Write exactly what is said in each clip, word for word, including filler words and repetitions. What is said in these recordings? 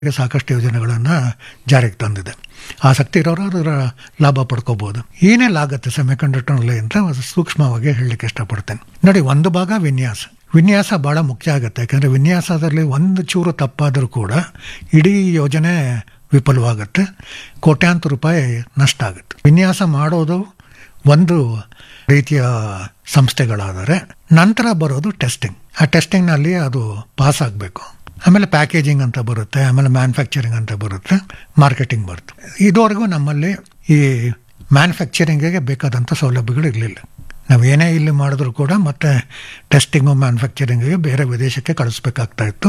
ಸಾಕಷ್ಟು ಯೋಜನೆಗಳನ್ನು ಜಾರಿಗೆ ತಂದಿದೆ. ಆಸಕ್ತಿ ಇರೋರು ಅದರ ಲಾಭ ಪಡ್ಕೋಬಹುದು. ಏನೆಲ್ಲ ಆಗುತ್ತೆ ಸೆಮಿಕಂಡಕ್ಟರ್ನಲ್ಲಿ ಅಂತ ಸೂಕ್ಷ್ಮವಾಗಿ ಹೇಳಲಿಕ್ಕೆ ಇಷ್ಟಪಡ್ತೇನೆ. ನೋಡಿ, ಒಂದು ಭಾಗ ವಿನ್ಯಾಸ. ವಿನ್ಯಾಸ ಭಾಳ ಮುಖ್ಯ ಆಗುತ್ತೆ. ಯಾಕಂದರೆ ವಿನ್ಯಾಸದಲ್ಲಿ ಒಂದು ಚೂರು ತಪ್ಪಾದರೂ ಕೂಡ ಇಡೀ ಯೋಜನೆ ವಿಫಲವಾಗುತ್ತೆ, ಕೋಟ್ಯಾಂತರ ರೂಪಾಯಿ ನಷ್ಟ ಆಗುತ್ತೆ. ವಿನ್ಯಾಸ ಮಾಡೋದು ಒಂದು ರೀತಿಯ ಸಂಸ್ಥೆಗಳಾದರೆ, ನಂತರ ಬರೋದು ಟೆಸ್ಟಿಂಗ್. ಆ ಟೆಸ್ಟಿಂಗ್ನಲ್ಲಿ ಅದು ಪಾಸ್ ಆಗಬೇಕು. ಆಮೇಲೆ ಪ್ಯಾಕೇಜಿಂಗ್ ಅಂತ ಬರುತ್ತೆ, ಆಮೇಲೆ ಮ್ಯಾನುಫ್ಯಾಕ್ಚರಿಂಗ್ ಅಂತ ಬರುತ್ತೆ, ಮಾರ್ಕೆಟಿಂಗ್ ಬರುತ್ತೆ. ಇದುವರೆಗೂ ನಮ್ಮಲ್ಲಿ ಈ ಮ್ಯಾನುಫ್ಯಾಕ್ಚರಿಂಗಿಗೆ ಬೇಕಾದಂಥ ಸೌಲಭ್ಯಗಳು ಇರಲಿಲ್ಲ. ನಾವು ಏನೇ ಇಲ್ಲಿ ಮಾಡಿದ್ರು ಕೂಡ ಮತ್ತೆ ಟೆಸ್ಟಿಂಗು ಮ್ಯಾನುಫ್ಯಾಕ್ಚರಿಂಗಿಗೆ ಬೇರೆ ವಿದೇಶಕ್ಕೆ ಕಳಿಸ್ಬೇಕಾಗ್ತಾ ಇತ್ತು.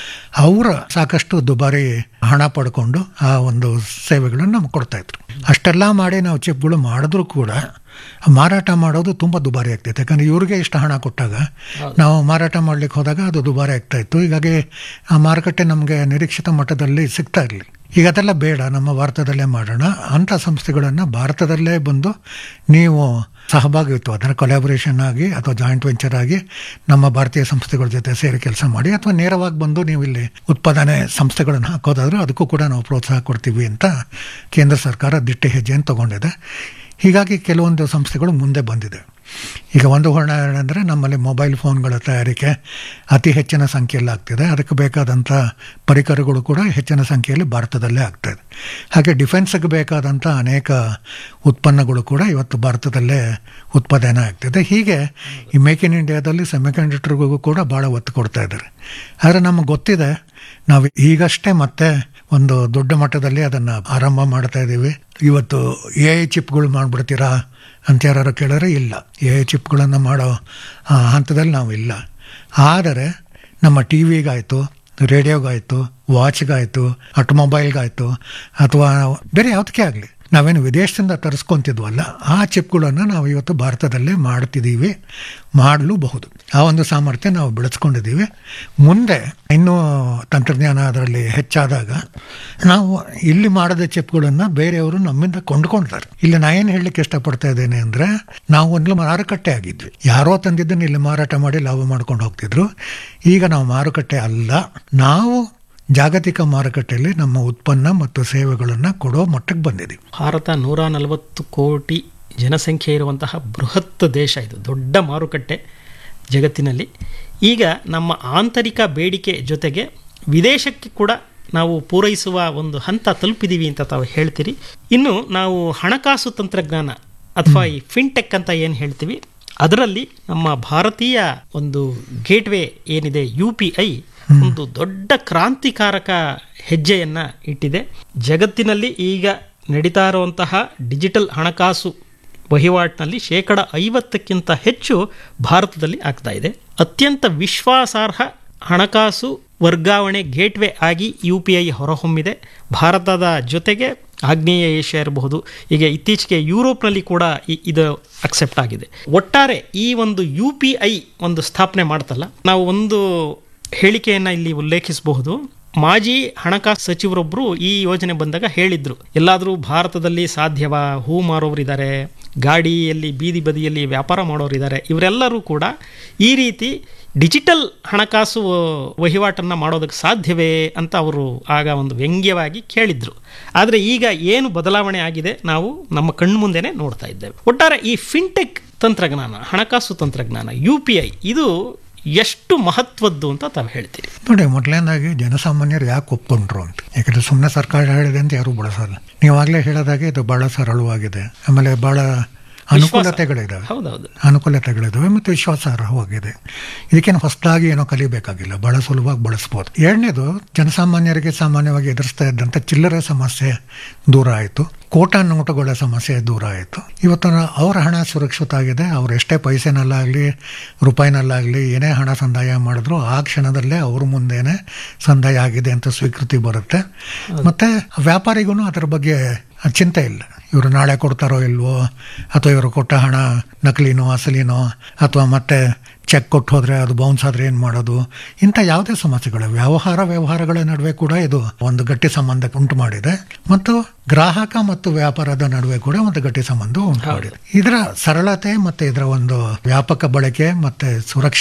ಅವರ ಸಾಕಷ್ಟು ದುಬಾರಿ ಹಣ ಪಡ್ಕೊಂಡು ಆ ಒಂದು ಸೇವೆಗಳನ್ನು ನಮ್ಗೆ ಕೊಡ್ತಾಯಿದ್ರು. ಅಷ್ಟೆಲ್ಲ ಮಾಡಿ ನಾವು ಚಿಪ್ಗಳು ಮಾಡಿದ್ರೂ ಕೂಡ ಮಾರಾಟ ಮಾಡೋದು ತುಂಬ ದುಬಾರಿ ಆಗ್ತೈತೆ. ಯಾಕಂದರೆ ಇವ್ರಿಗೆ ಇಷ್ಟು ಹಣ ಕೊಟ್ಟಾಗ ನಾವು ಮಾರಾಟ ಮಾಡ್ಲಿಕ್ಕೆ ಹೋದಾಗ ಅದು ದುಬಾರಿ ಆಗ್ತಾಯಿತ್ತು. ಹೀಗಾಗಿ ಆ ಮಾರುಕಟ್ಟೆ ನಮಗೆ ನಿರೀಕ್ಷಿತ ಮಟ್ಟದಲ್ಲಿ ಸಿಗ್ತಾ ಇರಲಿಲ್ಲ. ಈಗ ಅದೆಲ್ಲ ಬೇಡ, ನಮ್ಮ ಭಾರತದಲ್ಲೇ ಮಾಡೋಣ. ಅಂಥ ಸಂಸ್ಥೆಗಳನ್ನು ಭಾರತದಲ್ಲೇ ಬಂದು ನೀವು ಸಹಭಾಗಿತ್ವ, ಅದರ ಕೊಲಾಬರೇಷನ್ ಆಗಿ ಅಥವಾ ಜಾಯಿಂಟ್ ವೆಂಚರ್ ಆಗಿ ನಮ್ಮ ಭಾರತೀಯ ಸಂಸ್ಥೆಗಳ ಜೊತೆ ಸೇರಿ ಕೆಲಸ ಮಾಡಿ, ಅಥವಾ ನೇರವಾಗಿ ಬಂದು ನೀವು ಇಲ್ಲಿ ಉತ್ಪಾದನೆ ಸಂಸ್ಥೆಗಳನ್ನು ಹಾಕೋದಾದರೂ ಅದಕ್ಕೂ ಕೂಡ ನಾವು ಪ್ರೋತ್ಸಾಹ ಕೊಡ್ತೀವಿ ಅಂತ ಕೇಂದ್ರ ಸರ್ಕಾರ ದಿಟ್ಟ ಹೆಜ್ಜೆಯನ್ನು ತಗೊಂಡಿದೆ. ಹೀಗಾಗಿ ಕೆಲವೊಂದು ಸಂಸ್ಥೆಗಳು ಮುಂದೆ ಬಂದಿದೆ. ಈಗ ಒಂದು ಉದಾಹರಣೆ ಅಂದರೆ, ನಮ್ಮಲ್ಲಿ ಮೊಬೈಲ್ ಫೋನ್ಗಳ ತಯಾರಿಕೆ ಅತಿ ಹೆಚ್ಚಿನ ಸಂಖ್ಯೆಯಲ್ಲಿ ಆಗ್ತಿದೆ. ಅದಕ್ಕೆ ಬೇಕಾದಂಥ ಪರಿಕರಗಳು ಕೂಡ ಹೆಚ್ಚಿನ ಸಂಖ್ಯೆಯಲ್ಲಿ ಭಾರತದಲ್ಲೇ ಆಗ್ತಾಯಿದೆ. ಹಾಗೆ ಡಿಫೆನ್ಸ್ಗೆ ಬೇಕಾದಂಥ ಅನೇಕ ಉತ್ಪನ್ನಗಳು ಕೂಡ ಇವತ್ತು ಭಾರತದಲ್ಲೇ ಉತ್ಪಾದನೆ ಆಗ್ತಿದೆ. ಹೀಗೆ ಈ ಮೇಕ್ ಇನ್ ಇಂಡಿಯಾದಲ್ಲಿ ಸೆಮಿಕಂಡಕ್ಟರ್ಗೂ ಕೂಡ ಭಾಳ ಒತ್ತು ಕೊಡ್ತಾ ಇದ್ದಾರೆ. ಆದರೆ ನಮಗೆ ಗೊತ್ತಿದೆ, ನಾವು ಈಗಷ್ಟೇ ಮತ್ತೆ ಒಂದು ದೊಡ್ಡ ಮಟ್ಟದಲ್ಲಿ ಅದನ್ನು ಆರಂಭ ಮಾಡ್ತಾ ಇದ್ದೀವಿ. ಇವತ್ತು ಎ ಐ ಚಿಪ್ಗಳು ಮಾಡಿಬಿಡ್ತೀರಾ ಅಂತ ಯಾರು ಕೇಳಿದ್ರೆ ಇಲ್ಲ, ಎ ಐ ಚಿಪ್ಗಳನ್ನು ಮಾಡೋ ಹಂತದಲ್ಲಿ ನಾವು ಇಲ್ಲ. ಆದರೆ ನಮ್ಮ ಟಿ ವಿಗಾಯಿತು, ರೇಡಿಯೋಗಾಯಿತು, ವಾಚ್ಗಾಯಿತು, ಆಟೋಮೊಬೈಲ್ಗಾಯಿತು, ಅಥವಾ ಬೇರೆ ಯಾವುದಕ್ಕೆ ಆಗಲಿ, ನಾವೇನು ವಿದೇಶದಿಂದ ತರಿಸ್ಕೊತಿದ್ವಲ್ಲ, ಆ ಚಿಪ್ಗಳನ್ನು ನಾವು ಇವತ್ತು ಭಾರತದಲ್ಲೇ ಮಾಡ್ತಿದ್ದೀವಿ, ಮಾಡಲೂಬಹುದು. ಆ ಒಂದು ಸಾಮರ್ಥ್ಯ ನಾವು ಬೆಳೆಸ್ಕೊಂಡಿದ್ದೀವಿ. ಮುಂದೆ ಇನ್ನೂ ತಂತ್ರಜ್ಞಾನ ಅದರಲ್ಲಿ ಹೆಚ್ಚಾದಾಗ ನಾವು ಇಲ್ಲಿ ಮಾಡಿದ ಚಿಪ್ಗಳನ್ನು ಬೇರೆಯವರು ನಮ್ಮಿಂದ ಕೊಂಡ್ಕೊಳ್ತಾರೆ. ಇಲ್ಲಿ ನಾ ಏನು ಹೇಳಲಿಕ್ಕೆ ಇಷ್ಟಪಡ್ತಾ ಇದ್ದೇನೆ ಅಂದರೆ, ನಾವು ಒಂದು ಮಾರುಕಟ್ಟೆ ಆಗಿದ್ವಿ. ಯಾರೋ ತಂದಿದ್ದನ್ನು ಇಲ್ಲಿ ಮಾರಾಟ ಮಾಡಿ ಲಾಭ ಮಾಡ್ಕೊಂಡು ಹೋಗ್ತಿದ್ರು. ಈಗ ನಾವು ಮಾರುಕಟ್ಟೆ ಅಲ್ಲ, ನಾವು ಜಾಗತಿಕ ಮಾರುಕಟ್ಟೆಯಲ್ಲಿ ನಮ್ಮ ಉತ್ಪನ್ನ ಮತ್ತು ಸೇವೆಗಳನ್ನು ಕೊಡೋ ಮಟ್ಟಕ್ಕೆ ಬಂದಿದ್ದೀವಿ. ಭಾರತ ನೂರ ನಲವತ್ತು ಕೋಟಿ ಜನಸಂಖ್ಯೆ ಇರುವಂತಹ ಬೃಹತ್ ದೇಶ. ಇದು ದೊಡ್ಡ ಮಾರುಕಟ್ಟೆ ಜಗತ್ತಿನಲ್ಲಿ. ಈಗ ನಮ್ಮ ಆಂತರಿಕ ಬೇಡಿಕೆ ಜೊತೆಗೆ ವಿದೇಶಕ್ಕೆ ಕೂಡ ನಾವು ಪೂರೈಸುವ ಒಂದು ಹಂತ ತಲುಪಿದ್ದೀವಿ ಅಂತ ತಾವು ಹೇಳ್ತೀರಿ. ಇನ್ನು ನಾವು ಹಣಕಾಸು ತಂತ್ರಜ್ಞಾನ ಅಥವಾ ಈ ಫಿನ್ಟೆಕ್ ಅಂತ ಏನು ಹೇಳ್ತೀವಿ, ಅದರಲ್ಲಿ ನಮ್ಮ ಭಾರತೀಯ ಒಂದು ಗೇಟ್ವೇ ಏನಿದೆ ಯು ಪಿ ಐ ಒಂದು ದೊಡ್ಡ ಕ್ರಾಂತಿಕಾರಕ ಹೆಜ್ಜೆಯನ್ನು ಇಟ್ಟಿದೆ. ಜಗತ್ತಿನಲ್ಲಿ ಈಗ ನಡೀತಾ ಇರುವಂತಹ ಡಿಜಿಟಲ್ ಹಣಕಾಸು ವಹಿವಾಟಿನಲ್ಲಿ ಶೇಕಡ ಐವತ್ತಕ್ಕಿಂತ ಹೆಚ್ಚು ಭಾರತದಲ್ಲಿ ಆಗ್ತಾ ಇದೆ. ಅತ್ಯಂತ ವಿಶ್ವಾಸಾರ್ಹ ಹಣಕಾಸು ವರ್ಗಾವಣೆ ಗೇಟ್ವೇ ಆಗಿ ಯು ಪಿ ಐ ಹೊರಹೊಮ್ಮಿದೆ. ಭಾರತದ ಜೊತೆಗೆ ಆಗ್ನೇಯ ಏಷ್ಯಾ ಇರಬಹುದು, ಈಗ ಇತ್ತೀಚೆಗೆ ಯುರೋಪ್ನಲ್ಲಿ ಕೂಡ ಇದು ಅಕ್ಸೆಪ್ಟ್ ಆಗಿದೆ. ಒಟ್ಟಾರೆ ಈ ಒಂದು ಯು ಪಿ ಐ ಒಂದು ಸ್ಥಾಪನೆ ಮಾಡ್ತಲ್ಲ, ನಾವು ಒಂದು ಹೇಳಿಕೆಯನ್ನು ಇಲ್ಲಿ ಉಲ್ಲೇಖಿಸಬಹುದು. ಮಾಜಿ ಹಣಕಾಸು ಸಚಿವರೊಬ್ಬರು ಈ ಯೋಜನೆ ಬಂದಾಗ ಹೇಳಿದ್ರು, ಎಲ್ಲಾದರೂ ಭಾರತದಲ್ಲಿ ಸಾಧ್ಯವಾ, ಹೂ ಮಾರೋರಿದ್ದಾರೆ, ಗಾಡಿಯಲ್ಲಿ ಬೀದಿ ಬದಿಯಲ್ಲಿ ವ್ಯಾಪಾರ ಮಾಡೋರಿದ್ದಾರೆ, ಇವರೆಲ್ಲರೂ ಕೂಡ ಈ ರೀತಿ ಡಿಜಿಟಲ್ ಹಣಕಾಸು ವಹಿವಾಟನ್ನು ಮಾಡೋದಕ್ಕೆ ಸಾಧ್ಯವೇ ಅಂತ ಅವರು ಆಗ ಒಂದು ವ್ಯಂಗ್ಯವಾಗಿ ಕೇಳಿದ್ರು. ಆದರೆ ಈಗ ಏನು ಬದಲಾವಣೆ ಆಗಿದೆ ನಾವು ನಮ್ಮ ಕಣ್ಮುಂದೆನೇ ನೋಡ್ತಾ ಇದ್ದೇವೆ. ಒಟ್ಟಾರೆ ಈ ಫಿನ್ಟೆಕ್ ತಂತ್ರಜ್ಞಾನ, ಹಣಕಾಸು ತಂತ್ರಜ್ಞಾನ ಯು ಪಿ ಐ ಇದು ಎಷ್ಟು ಮಹತ್ವದ್ದು ಅಂತ ತಾವು ಹೇಳ್ತೀರಿ? ನೋಡಿ, ಮೊದಲನೇದಾಗಿ ಜನಸಾಮಾನ್ಯರು ಯಾಕೆ ಒಪ್ಕೊಂಡ್ರು ಅಂತ. ಯಾಕಂದರೆ ಸುಮ್ಮನೆ ಸರ್ಕಾರ ಹೇಳಿದೆ ಅಂತ ಯಾರೂ ಬಳಸಲ್ಲ. ನೀವಾಗಲೇ ಹೇಳೋದಾಗೆ ಇದು ಭಾಳ ಸರಳವಾಗಿದೆ, ಆಮೇಲೆ ಭಾಳ ಅನುಕೂಲತೆಗಳಿದ್ದಾವೆ. ಹೌದೌದು, ಅನುಕೂಲತೆಗಳಿದ್ದಾವೆ ಮತ್ತು ವಿಶ್ವಾಸಾರ್ಹವಾಗಿದೆ. ಇದಕ್ಕೇನು ಹೊಸದಾಗಿ ಏನೋ ಕಲಿಬೇಕಾಗಿಲ್ಲ, ಭಾಳ ಸುಲಭವಾಗಿ ಬಳಸ್ಬೋದು. ಎರಡನೇದು, ಜನಸಾಮಾನ್ಯರಿಗೆ ಸಾಮಾನ್ಯವಾಗಿ ಎದುರಿಸ್ತಾ ಇದ್ದಂಥ ಚಿಲ್ಲರೆ ಸಮಸ್ಯೆ ದೂರ ಆಯಿತು, ಕೋಟಾ ನೋಟುಗಳ ಸಮಸ್ಯೆ ದೂರ ಆಯಿತು. ಇವತ್ತು ಅವರ ಹಣ ಸುರಕ್ಷಿತ ಆಗಿದೆ. ಅವರು ಎಷ್ಟೇ ಪೈಸೆನಲ್ಲಾಗಲಿ ರೂಪಾಯಿನಲ್ಲಾಗಲಿ ಏನೇ ಹಣ ಸಂದಾಯ ಮಾಡಿದ್ರು ಆ ಕ್ಷಣದಲ್ಲೇ ಅವ್ರ ಮುಂದೆನೇ ಸಂದಾಯ ಆಗಿದೆ ಅಂತ ಸ್ವೀಕೃತಿ ಬರುತ್ತೆ. ಮತ್ತು ವ್ಯಾಪಾರಿಗೂ ಅದರ ಬಗ್ಗೆ ಚಿಂತೆ ಇಲ್ಲ, ಇವರು ನಾಳೆ ಕೊಡ್ತಾರೋ ಇಲ್ವೋ, ಅಥವಾ ಇವರು ಕೊಟ್ಟ ಹಣ ನಕಲಿನೋ ಅಸಲಿನೋ, ಅಥವಾ ಮತ್ತೆ ಚೆಕ್ ಕೊಟ್ಟು ಹೋದರೆ ಅದು ಬೌನ್ಸ್ ಆದರೆ ಏನು ಮಾಡೋದು, ಇಂಥ ಯಾವುದೇ ಸಮಸ್ಯೆಗಳು ವ್ಯವಹಾರ ವ್ಯವಹಾರಗಳ ನಡುವೆ ಕೂಡ ಇದು ಒಂದು ಗಟ್ಟಿ ಸಂಬಂಧ ಉಂಟು ಮಾಡಿದೆ. ಮತ್ತು ಗ್ರಾಹಕ ಮತ್ತು ವ್ಯಾಪಾರದ ನಡುವೆ ಕೂಡ ಒಂದು ಗಟ್ಟಿ ಸಂಬಂಧ ಉಂಟು ಮಾಡಿದೆ. ಇದರ ಸರಳತೆ ಮತ್ತು ಇದರ ಒಂದು ವ್ಯಾಪಕ ಬಳಕೆ ಮತ್ತು ಸುರಕ್ಷತೆ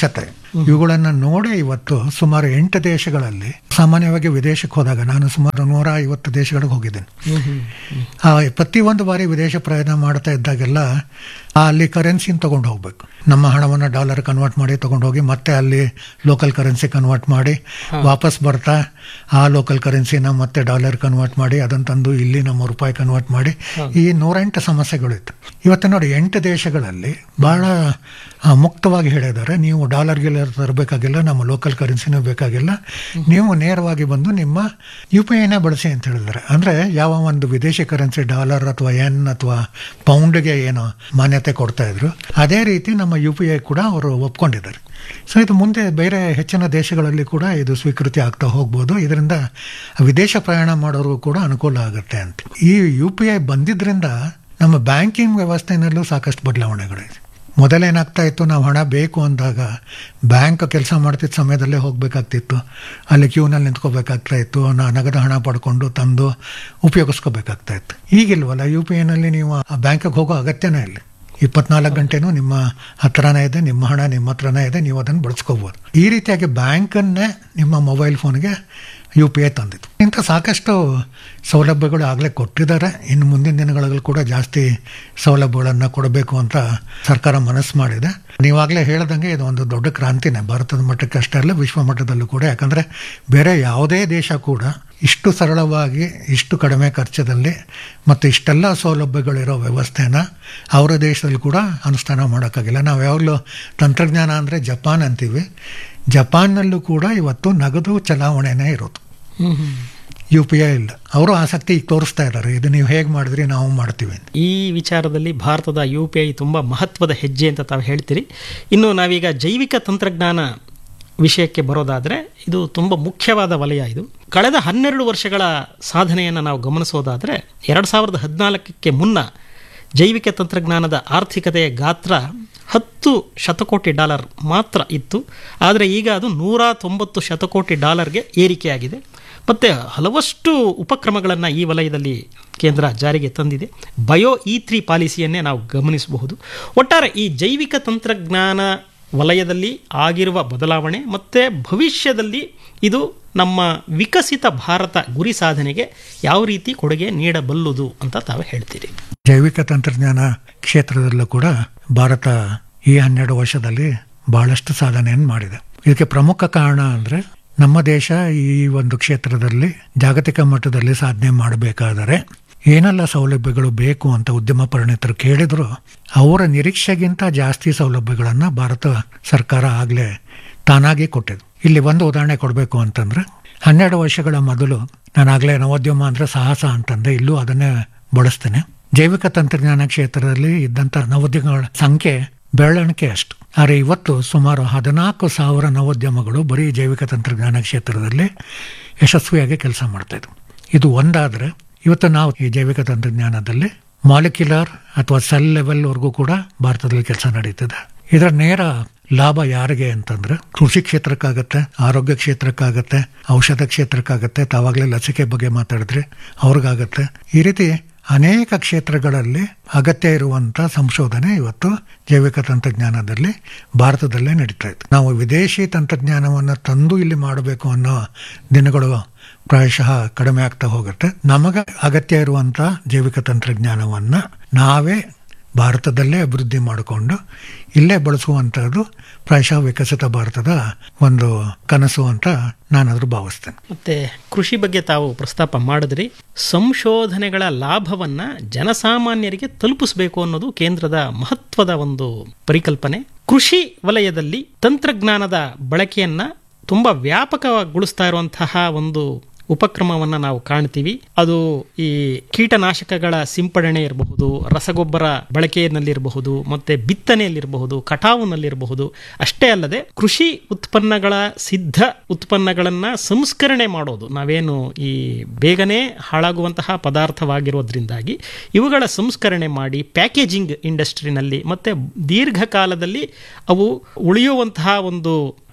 ಇವುಗಳನ್ನು ನೋಡೇ ಇವತ್ತು ಸುಮಾರು ಎಂಟು ದೇಶಗಳಲ್ಲಿ, ಸಾಮಾನ್ಯವಾಗಿ ವಿದೇಶಕ್ಕೆ ಹೋದಾಗ ನಾನು ಸುಮಾರು ನೂರ ಐವತ್ತು ದೇಶಗಳಿಗೆ ಹೋಗಿದ್ದೇನೆ. ಆ ಪ್ರತಿಯೊಂದು ಬಾರಿ ವಿದೇಶ ಪ್ರಯಾಣ ಮಾಡ್ತಾ ಇದ್ದಾಗೆಲ್ಲ ಅಲ್ಲಿ ಕರೆನ್ಸಿನ ತಗೊಂಡು ಹೋಗ್ಬೇಕು. ನಮ್ಮ ಹಣವನ್ನು ಡಾಲರ್ ಕನ್ವರ್ಟ್ ಮಾಡಿ ತಗೊಂಡು ಹೋಗಿ ಮತ್ತೆ ಅಲ್ಲಿ ಲೋಕಲ್ ಕರೆನ್ಸಿ ಕನ್ವರ್ಟ್ ಮಾಡಿ ವಾಪಸ್ ಬರ್ತಾ ಆ ಲೋಕಲ್ ಕರೆನ್ಸಿನ ಮತ್ತೆ ಡಾಲರ್ ಕನ್ವರ್ಟ್ ಮಾಡಿ ಅದನ್ನು ತಂದು ಇಲ್ಲಿ ನಮ್ಮ ರೂಪಾಯಿ ಕನ್ವರ್ಟ್ ಮಾಡಿ ಈ ನೂರೆಂಟು ಸಮಸ್ಯೆಗಳಿತ್ತು. ಇವತ್ತು ನೋಡಿ, ಎಂಟು ದೇಶಗಳಲ್ಲಿ ಬಹಳ ಮುಕ್ತವಾಗಿ ಹೇಳಿದ್ದಾರೆ, ನೀವು ಡಾಲರ್ ಗಿಲ್ಲರ್ ತರಬೇಕಾಗಿಲ್ಲ, ನಮ್ಮ ಲೋಕಲ್ ಕರೆನ್ಸಿನೂ ಬೇಕಾಗಿಲ್ಲ, ನೀವು ನೇರವಾಗಿ ಬಂದು ನಿಮ್ಮ ಯು ಪಿ ಐನ ಬಳಸಿ ಅಂತ ಹೇಳಿದ್ದಾರೆ. ಅಂದರೆ ಯಾವ ಒಂದು ವಿದೇಶಿ ಕರೆನ್ಸಿ ಡಾಲರ್ ಅಥವಾ ಎನ್ ಅಥವಾ ಪೌಂಡ್ಗೆ ಏನು ಮಾನ್ಯತೆ ಕೊಡ್ತಾ ಇದ್ರು, ಅದೇ ರೀತಿ ನಮ್ಮ ಯು ಪಿ ಐ ಕೂಡ ಅವರು ಒಪ್ಕೊಂಡಿದ್ದಾರೆ. ಸೊ ಇದು ಮುಂದೆ ಬೇರೆ ಹೆಚ್ಚಿನ ದೇಶಗಳಲ್ಲಿ ಕೂಡ ಇದು ಸ್ವೀಕೃತಿ ಆಗ್ತಾ ಹೋಗ್ಬೋದು. ಇದರಿಂದ ವಿದೇಶ ಪ್ರಯಾಣ ಮಾಡೋರು ಕೂಡ ಅನುಕೂಲ ಆಗುತ್ತೆ ಅಂತ. ಈ ಯು ಪಿ ಐ ಬಂದಿದ್ರಿಂದ ನಮ್ಮ ಬ್ಯಾಂಕಿಂಗ್ ವ್ಯವಸ್ಥೆನಲ್ಲೂ ಸಾಕಷ್ಟು ಬದಲಾವಣೆಗಳಿದೆ. ಮೊದಲೇನಾಗ್ತಾ ಇತ್ತು, ನಾವು ಹಣ ಬೇಕು ಅಂದಾಗ ಬ್ಯಾಂಕ್ ಕೆಲಸ ಮಾಡ್ತಿದ್ದ ಸಮಯದಲ್ಲೇ ಹೋಗಬೇಕಾಗ್ತಿತ್ತು, ಅಲ್ಲಿ ಕ್ಯೂನಲ್ಲಿ ನಿಂತ್ಕೋಬೇಕಾಗ್ತಾ ಇತ್ತು, ನಾ ನಗದು ಹಣ ಪಡ್ಕೊಂಡು ತಂದು ಉಪಯೋಗಿಸ್ಕೋಬೇಕಾಗ್ತಾ ಇತ್ತು. ಈಗಿಲ್ವಲ್ಲ, ಯು ಪಿ ಐನಲ್ಲಿ ನೀವು ಆ ಬ್ಯಾಂಕಿಗೆ ಹೋಗೋ ಅಗತ್ಯನೇ ಇಲ್ಲ. ಇಪ್ಪತ್ನಾಲ್ಕು ಗಂಟೆನೂ ನಿಮ್ಮ ಹತ್ರನೇ ಇದೆ, ನಿಮ್ಮ ಹಣ ನಿಮ್ಮ ಹತ್ರನೇ ಇದೆ, ನೀವು ಅದನ್ನು ಬಳಸ್ಕೋಬೋದು. ಈ ರೀತಿಯಾಗಿ ಬ್ಯಾಂಕನ್ನೇ ನಿಮ್ಮ ಮೊಬೈಲ್ ಫೋನ್ಗೆ ಯು ಪಿ ಐ ತಂದಿತ್ತು. ಇಂಥ ಸಾಕಷ್ಟು ಸೌಲಭ್ಯಗಳು ಆಗಲೇ ಕೊಟ್ಟಿದ್ದಾರೆ. ಇನ್ನು ಮುಂದಿನ ದಿನಗಳಲ್ಲಿ ಕೂಡ ಜಾಸ್ತಿ ಸೌಲಭ್ಯಗಳನ್ನು ಕೊಡಬೇಕು ಅಂತ ಸರ್ಕಾರ ಮನಸ್ಸು ಮಾಡಿದೆ. ನೀವಾಗಲೇ ಹೇಳ್ದಂಗೆ ಇದು ಒಂದು ದೊಡ್ಡ ಕ್ರಾಂತಿನೇ, ಭಾರತದ ಮಟ್ಟಕ್ಕೆ ಅಷ್ಟೇ ಅಲ್ಲ, ವಿಶ್ವ ಮಟ್ಟದಲ್ಲೂ ಕೂಡ. ಯಾಕಂದರೆ ಬೇರೆ ಯಾವುದೇ ದೇಶ ಕೂಡ ಇಷ್ಟು ಸರಳವಾಗಿ, ಇಷ್ಟು ಕಡಿಮೆ ಖರ್ಚದಲ್ಲಿ ಮತ್ತು ಇಷ್ಟೆಲ್ಲ ಸೌಲಭ್ಯಗಳಿರೋ ವ್ಯವಸ್ಥೆನ ಅವರ ದೇಶದಲ್ಲಿ ಕೂಡ ಅನುಷ್ಠಾನ ಮಾಡೋಕ್ಕಾಗಿಲ್ಲ. ನಾವು ಯಾವಾಗಲೂ ತಂತ್ರಜ್ಞಾನ ಅಂದರೆ ಜಪಾನ್ ಅಂತೀವಿ. ಜಪಾನ್ನಲ್ಲೂ ಕೂಡ ಇವತ್ತು ನಗದು ಚಲಾವಣೆನೇ ಇರೋದು, ಯು ಪಿ ಐ ಇಲ್ಲ. ಅವರು ಆಸಕ್ತಿ ಈಗ ತೋರಿಸ್ತಾ ಇದ್ದಾರೆ, ಇದು ನೀವು ಹೇಗೆ ಮಾಡಿದ್ರಿ ನಾವು ಮಾಡ್ತೀವಿ. ಈ ವಿಚಾರದಲ್ಲಿ ಭಾರತದ ಯು ಪಿ ಐ ತುಂಬ ಮಹತ್ವದ ಹೆಜ್ಜೆ ಅಂತ ತಾವು ಹೇಳ್ತೀರಿ. ಇನ್ನು ನಾವೀಗ ಜೈವಿಕ ತಂತ್ರಜ್ಞಾನ ವಿಷಯಕ್ಕೆ ಬರೋದಾದರೆ ಇದು ತುಂಬ ಮುಖ್ಯವಾದ ವಲಯ. ಇದು ಕಳೆದ ಹನ್ನೆರಡು ವರ್ಷಗಳ ಸಾಧನೆಯನ್ನು ನಾವು ಗಮನಿಸೋದಾದರೆ ಎರಡು ಸಾವಿರದ ಹದಿನಾಲ್ಕಕ್ಕೆ ಮುನ್ನ ಜೈವಿಕ ತಂತ್ರಜ್ಞಾನದ ಆರ್ಥಿಕತೆಯ ಗಾತ್ರ ಹತ್ತು ಶತಕೋಟಿ ಡಾಲರ್ ಮಾತ್ರ ಇತ್ತು. ಆದರೆ ಈಗ ಅದು ನೂರ ತೊಂಬತ್ತು ಶತಕೋಟಿ ಡಾಲರ್ಗೆ ಏರಿಕೆಯಾಗಿದೆ. ಮತ್ತು ಹಲವಷ್ಟು ಉಪಕ್ರಮಗಳನ್ನು ಈ ವಲಯದಲ್ಲಿ ಕೇಂದ್ರ ಜಾರಿಗೆ ತಂದಿದೆ. ಬಯೋ ಇ ತ್ರೀ ಪಾಲಿಸಿಯನ್ನೇ ನಾವು ಗಮನಿಸಬಹುದು. ಒಟ್ಟಾರೆ ಈ ಜೈವಿಕ ತಂತ್ರಜ್ಞಾನ ವಲಯದಲ್ಲಿ ಆಗಿರುವ ಬದಲಾವಣೆ ಮತ್ತು ಭವಿಷ್ಯದಲ್ಲಿ ಇದು ನಮ್ಮ ವಿಕಸಿತ ಭಾರತ ಗುರಿ ಸಾಧನೆಗೆ ಯಾವ ರೀತಿ ಕೊಡುಗೆ ನೀಡಬಲ್ಲುದು ಅಂತ ತಾವು ಹೇಳ್ತೀರಿ? ಜೈವಿಕ ತಂತ್ರಜ್ಞಾನ ಕ್ಷೇತ್ರದಲ್ಲೂ ಕೂಡ ಭಾರತ ಈ ಹನ್ನೆರಡು ವರ್ಷದಲ್ಲಿ ಬಹಳಷ್ಟು ಸಾಧನೆಯನ್ನು ಮಾಡಿದೆ. ಇದಕ್ಕೆ ಪ್ರಮುಖ ಕಾರಣ ಅಂದರೆ ನಮ್ಮ ದೇಶ ಈ ಒಂದು ಕ್ಷೇತ್ರದಲ್ಲಿ ಜಾಗತಿಕ ಮಟ್ಟದಲ್ಲಿ ಸಾಧನೆ ಮಾಡಬೇಕಾದರೆ ಏನೆಲ್ಲ ಸೌಲಭ್ಯಗಳು ಬೇಕು ಅಂತ ಉದ್ಯಮ ಪರಿಣಿತರು ಕೇಳಿದ್ರು ಅವರ ನಿರೀಕ್ಷೆಗಿಂತ ಜಾಸ್ತಿ ಸೌಲಭ್ಯಗಳನ್ನು ಭಾರತ ಸರ್ಕಾರ ಆಗಲೇ ತಾನಾಗಿ ಕೊಟ್ಟಿದ್ದು. ಇಲ್ಲಿ ಒಂದು ಉದಾಹರಣೆ ಕೊಡಬೇಕು ಅಂತಂದ್ರೆ, ಹನ್ನೆರಡು ವರ್ಷಗಳ ಮೊದಲು ನಾನಾಗಲೇ ನವೋದ್ಯಮ ಅಂದರೆ ಸಾಹಸ ಅಂತಂದೆ, ಇಲ್ಲೂ ಅದನ್ನೇ ಬಳಸ್ತೇನೆ. ಜೈವಿಕ ತಂತ್ರಜ್ಞಾನ ಕ್ಷೇತ್ರದಲ್ಲಿ ಇದ್ದಂಥ ನವೋದ್ಯಮಗಳ ಸಂಖ್ಯೆ ಬೆರಳಿಕೆ ಅಷ್ಟು. ಆದರೆ ಇವತ್ತು ಸುಮಾರು ಹದಿನಾಲ್ಕು ಸಾವಿರ ನವೋದ್ಯಮಗಳು ಬರೀ ಜೈವಿಕ ತಂತ್ರಜ್ಞಾನ ಕ್ಷೇತ್ರದಲ್ಲಿ ಯಶಸ್ವಿಯಾಗಿ ಕೆಲಸ ಮಾಡ್ತಾ ಇದ್ವು. ಇದು ಒಂದಾದರೆ ಇವತ್ತು ನಾವು ಈ ಜೈವಿಕ ತಂತ್ರಜ್ಞಾನದಲ್ಲಿ ಮಾಲಿಕ್ಯುಲರ್ ಅಥವಾ ಸೆಲ್ ಲೆವೆಲ್ವರೆಗೂ ಕೂಡ ಭಾರತದಲ್ಲಿ ಕೆಲಸ ನಡೀತಿದೆ. ಇದರ ನೇರ ಲಾಭ ಯಾರಿಗೆ ಅಂತಂದ್ರೆ ಕೃಷಿ ಕ್ಷೇತ್ರಕ್ಕಾಗತ್ತೆ, ಆರೋಗ್ಯ ಕ್ಷೇತ್ರಕ್ಕಾಗತ್ತೆ, ಔಷಧ ಕ್ಷೇತ್ರಕ್ಕಾಗತ್ತೆ, ತಾವಾಗಲೇ ಲಸಿಕೆ ಬಗ್ಗೆ ಮಾತಾಡಿದ್ರೆ ಅವ್ರಿಗಾಗತ್ತೆ. ಈ ರೀತಿ ಅನೇಕ ಕ್ಷೇತ್ರಗಳಲ್ಲಿ ಅಗತ್ಯ ಇರುವಂಥ ಸಂಶೋಧನೆ ಇವತ್ತು ಜೈವಿಕ ತಂತ್ರಜ್ಞಾನದಲ್ಲಿ ಭಾರತದಲ್ಲೇ ನಡೀತಾ ಇತ್ತು. ನಾವು ವಿದೇಶಿ ತಂತ್ರಜ್ಞಾನವನ್ನು ತಂದು ಇಲ್ಲಿ ಮಾಡಬೇಕು ಅನ್ನೋ ದಿನಗಳು ಪ್ರಾಯಶಃ ಕಡಿಮೆ ಆಗ್ತಾ ಹೋಗುತ್ತೆ. ನಮಗೆ ಅಗತ್ಯ ಇರುವಂಥ ಜೈವಿಕ ತಂತ್ರಜ್ಞಾನವನ್ನು ನಾವೇ ಭಾರತದಲ್ಲೇ ಅಭಿವೃದ್ಧಿ ಮಾಡಿಕೊಂಡು ಇಲ್ಲೇ ಬಳಸುವಂಥದ್ದು ಪ್ರಾಯಶಃ ವಿಕಸಿತ ಭಾರತದ ಒಂದು ಕನಸು ಅಂತ ನಾನಾದರೂ ಭಾವಿಸ್ತೇನೆ. ಮತ್ತೆ ಕೃಷಿ ಬಗ್ಗೆ ತಾವು ಪ್ರಸ್ತಾಪ ಮಾಡಿದ್ರಿ. ಸಂಶೋಧನೆಗಳ ಲಾಭವನ್ನ ಜನಸಾಮಾನ್ಯರಿಗೆ ತಲುಪಿಸಬೇಕು ಅನ್ನೋದು ಕೇಂದ್ರದ ಮಹತ್ವದ ಒಂದು ಪರಿಕಲ್ಪನೆ. ಕೃಷಿ ವಲಯದಲ್ಲಿ ತಂತ್ರಜ್ಞಾನದ ಬಳಕೆಯನ್ನ ತುಂಬಾ ವ್ಯಾಪಕಗೊಳಿಸ್ತಾ ಇರುವಂತಹ ಒಂದು ಉಪಕ್ರಮವನ್ನು ನಾವು ಕಾಣ್ತೀವಿ. ಅದು ಈ ಕೀಟನಾಶಕಗಳ ಸಿಂಪಡಣೆ ಇರಬಹುದು, ರಸಗೊಬ್ಬರ ಬಳಕೆಯಲ್ಲಿರಬಹುದು, ಮತ್ತೆ ಬಿತ್ತನೆಯಲ್ಲಿರಬಹುದು, ಕಟಾವುನಲ್ಲಿರಬಹುದು. ಅಷ್ಟೇ ಅಲ್ಲದೆ ಕೃಷಿ ಉತ್ಪನ್ನಗಳ ಸಿದ್ಧ ಉತ್ಪನ್ನಗಳನ್ನ ಸಂಸ್ಕರಣೆ ಮಾಡೋದು, ನಾವೇನು ಈ ಬೇಗನೆ ಹಾಳಾಗುವಂತಹ ಪದಾರ್ಥವಾಗಿರೋದ್ರಿಂದಾಗಿ ಇವುಗಳ ಸಂಸ್ಕರಣೆ ಮಾಡಿ ಪ್ಯಾಕೇಜಿಂಗ್ ಇಂಡಸ್ಟ್ರಿನಲ್ಲಿ ಮತ್ತೆ ದೀರ್ಘಕಾಲದಲ್ಲಿ ಅವು ಉಳಿಯುವಂತಹ ಒಂದು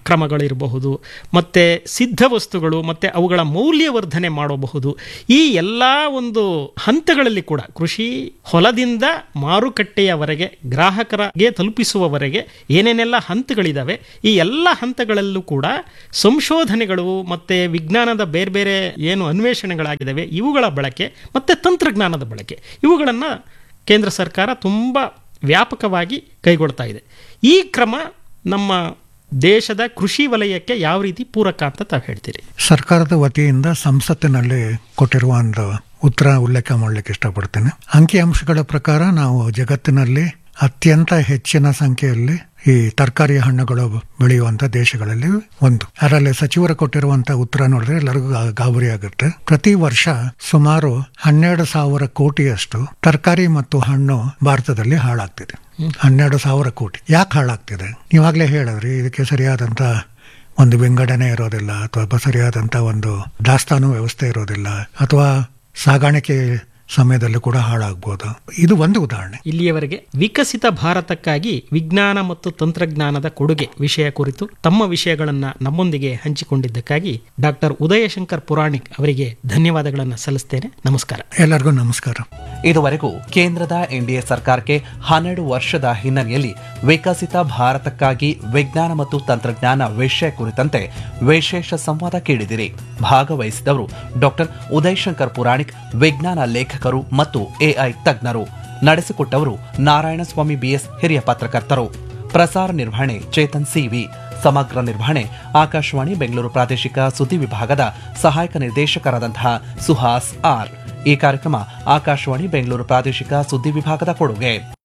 ಕ್ರಮಗಳಿರಬಹುದು, ಮತ್ತು ಸಿದ್ಧ ವಸ್ತುಗಳು ಮತ್ತು ಅವುಗಳ ಮೌಲ್ಯವರ್ಧನೆ ಮಾಡಬಹುದು. ಈ ಎಲ್ಲ ಒಂದು ಹಂತಗಳಲ್ಲಿ ಕೂಡ ಕೃಷಿ ಹೊಲದಿಂದ ಮಾರುಕಟ್ಟೆಯವರೆಗೆ ಗ್ರಾಹಕರಿಗೆ ತಲುಪಿಸುವವರೆಗೆ ಏನೇನೆಲ್ಲ ಹಂತಗಳಿದ್ದಾವೆ, ಈ ಎಲ್ಲ ಹಂತಗಳಲ್ಲೂ ಕೂಡ ಸಂಶೋಧನೆಗಳು ಮತ್ತು ವಿಜ್ಞಾನದ ಬೇರೆ ಬೇರೆ ಏನು ಅನ್ವೇಷಣೆಗಳಾಗಿದ್ದಾವೆ ಇವುಗಳ ಬಳಕೆ ಮತ್ತು ತಂತ್ರಜ್ಞಾನದ ಬಳಕೆ ಇವುಗಳನ್ನು ಕೇಂದ್ರ ಸರ್ಕಾರ ತುಂಬ ವ್ಯಾಪಕವಾಗಿ ಕೈಗೊಳ್ತಾ ಇದೆ. ಈ ಕ್ರಮ ನಮ್ಮ ದೇಶದ ಕೃಷಿ ವಲಯಕ್ಕೆ ಯಾವ ರೀತಿ ಪೂರಕ ಅಂತ ತಾವು ಹೇಳ್ತೀರಿ? ಸರ್ಕಾರದ ವತಿಯಿಂದ ಸಂಸತ್ತಿನಲ್ಲಿ ಕೊಟ್ಟಿರುವ ಒಂದು ಉತ್ತರ ಉಲ್ಲೇಖ ಮಾಡಲಿಕ್ಕೆ ಇಷ್ಟಪಡ್ತೇನೆ. ಅಂಕಿಅಂಶಗಳ ಪ್ರಕಾರ ನಾವು ಜಗತ್ತಿನಲ್ಲಿ ಅತ್ಯಂತ ಹೆಚ್ಚಿನ ಸಂಖ್ಯೆಯಲ್ಲಿ ಈ ತರಕಾರಿ ಹಣ್ಣುಗಳು ಬೆಳೆಯುವಂತ ದೇಶಗಳಲ್ಲಿ ಒಂದು. ಅದರಲ್ಲಿ ಸಚಿವರು ಕೊಟ್ಟಿರುವಂತಹ ಉತ್ತರ ನೋಡಿದ್ರೆ ಎಲ್ಲರಿಗೂ ಗಾಬರಿ ಆಗುತ್ತೆ. ಪ್ರತಿ ವರ್ಷ ಸುಮಾರು ಹನ್ನೆರಡು ಸಾವಿರ ಕೋಟಿಯಷ್ಟು ತರಕಾರಿ ಮತ್ತು ಹಣ್ಣು ಭಾರತದಲ್ಲಿ ಹಾಳಾಗ್ತಿದೆ. ಹನ್ನೆರಡು ಸಾವಿರ ಕೋಟಿ. ಯಾಕೆ ಹಾಳಾಗ್ತಿದೆ? ನೀವಾಗ್ಲೇ ಹೇಳಿದ್ರಿ, ಇದಕ್ಕೆ ಸರಿಯಾದಂತ ಒಂದು ವಿಂಗಡಣೆ ಇರೋದಿಲ್ಲ, ಅಥವಾ ಸರಿಯಾದಂತ ಒಂದು ದಾಸ್ತಾನು ವ್ಯವಸ್ಥೆ ಇರೋದಿಲ್ಲ, ಅಥವಾ ಸಾಗಾಣಿಕೆ ಸಮಯದಲ್ಲೂ ಕೂಡ ಹಾಳಾಗಬಹುದು. ಇದು ಒಂದು ಉದಾಹರಣೆ. ಇಲ್ಲಿಯವರೆಗೆ ವಿಕಸಿತ ಭಾರತಕ್ಕಾಗಿ ವಿಜ್ಞಾನ ಮತ್ತು ತಂತ್ರಜ್ಞಾನದ ಕೊಡುಗೆ ವಿಷಯ ಕುರಿತು ತಮ್ಮ ವಿಷಯಗಳನ್ನು ನಮ್ಮೊಂದಿಗೆ ಹಂಚಿಕೊಂಡಿದ್ದಕ್ಕಾಗಿ ಡಾಕ್ಟರ್ ಉದಯಶಂಕರ್ ಪುರಾಣಿಕ್ ಅವರಿಗೆ ಧನ್ಯವಾದಗಳನ್ನು ಸಲ್ಲಿಸ್ತೇನೆ. ನಮಸ್ಕಾರ. ಎಲ್ಲರಿಗೂ ನಮಸ್ಕಾರ. ಇದುವರೆಗೂ ಕೇಂದ್ರದ ಎನ್ಡಿಎ ಸರ್ಕಾರಕ್ಕೆ ಹನ್ನೆರಡು ವರ್ಷದ ಹಿನ್ನೆಲೆಯಲ್ಲಿ ವಿಕಸಿತ ಭಾರತಕ್ಕಾಗಿ ವಿಜ್ಞಾನ ಮತ್ತು ತಂತ್ರಜ್ಞಾನ ವಿಷಯ ಕುರಿತಂತೆ ವಿಶೇಷ ಸಂವಾದ ಕೇಳಿದಿರಿ. ಭಾಗವಹಿಸಿದವರು ಡಾಕ್ಟರ್ ಉದಯಶಂಕರ್ ಪುರಾಣಿಕ್, ವಿಜ್ಞಾನ ಲೇಖಕರು ಮತ್ತು ಎಐ ತಜ್ಞರು. ನಡೆಸಿಕೊಟ್ಟವರು ನಾರಾಯಣಸ್ವಾಮಿ ಬಿಎಸ್, ಹಿರಿಯ ಪತ್ರಕರ್ತರು. ಪ್ರಸಾರ ನಿರ್ವಹಣೆ ಚೇತನ್ ಸಿವಿ. ಸಮಗ್ರ ನಿರ್ವಹಣೆ ಆಕಾಶವಾಣಿ ಬೆಂಗಳೂರು ಪ್ರಾದೇಶಿಕ ಸುದ್ದಿ ವಿಭಾಗದ ಸಹಾಯಕ ನಿರ್ದೇಶಕರಾದಂತಹ ಸುಹಾಸ್ ಆರ್. ಈ ಕಾರ್ಯಕ್ರಮ ಆಕಾಶವಾಣಿ ಬೆಂಗಳೂರು ಪ್ರಾದೇಶಿಕ ಸುದ್ದಿ ವಿಭಾಗದ ಕೊಡುಗೆ.